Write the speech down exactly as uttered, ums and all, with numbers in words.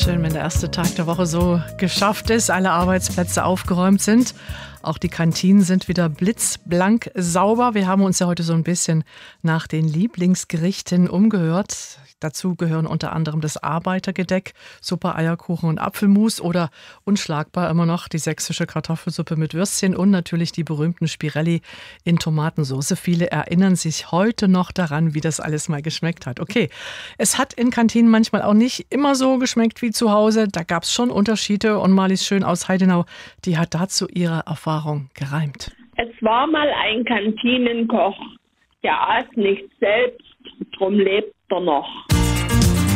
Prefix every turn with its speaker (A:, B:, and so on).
A: schön, wenn der erste Tag der Woche so geschafft ist, alle Arbeitsplätze aufgeräumt sind. Auch die Kantinen sind wieder blitzblank sauber. Wir haben uns ja heute so ein bisschen nach den Lieblingsgerichten umgehört. Dazu gehören unter anderem das Arbeitergedeck, Suppe, Eierkuchen und Apfelmus oder unschlagbar immer noch die sächsische Kartoffelsuppe mit Würstchen und natürlich die berühmten Spirelli in Tomatensauce. Viele erinnern sich heute noch daran, wie das alles mal geschmeckt hat. Okay, es hat in Kantinen manchmal auch nicht immer so geschmeckt wie zu Hause. Da gab es schon Unterschiede und Marlies Schön aus Heidenau, die hat dazu ihre Erfahrung gereimt.
B: Es war mal ein Kantinenkoch, der aß nicht selbst, drum lebt er noch.